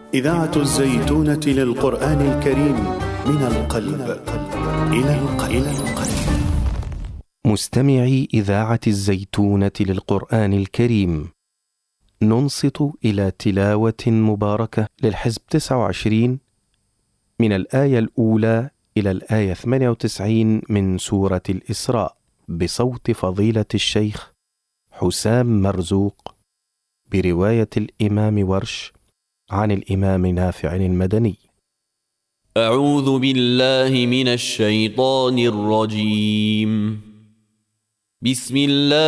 إذاعة الزيتونة للقرآن الكريم من القلب إلى القلب. مستمعي إذاعة الزيتونة للقرآن الكريم، ننصت إلى تلاوة مباركة للحزب 29 من الآية الأولى إلى الآية 98 من سورة الإسراء بصوت فضيلة الشيخ حسام مرزوق، برواية الإمام ورش عن الإمام نافع المدني. أعوذ بالله من الشيطان الرجيم. بسم الله